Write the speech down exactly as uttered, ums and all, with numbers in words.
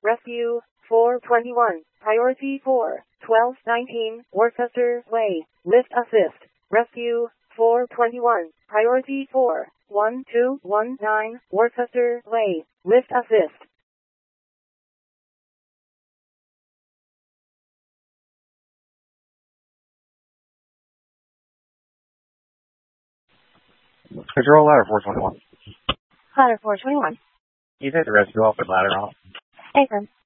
Rescue four twenty-one. Priority four twelve nineteen. Worcester Way. Lift assist. Rescue four twenty-one. Priority four one two one nine. Worcester Way. Lift assist. Control ladder four twenty-one. Ladder four twenty-one. You take the rescue off and ladder off. Affirm.